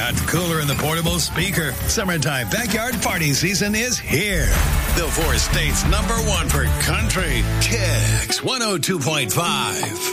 got cooler in the portable speaker. Summertime backyard party season is here. The four states #1 for country. Kicks 102.5.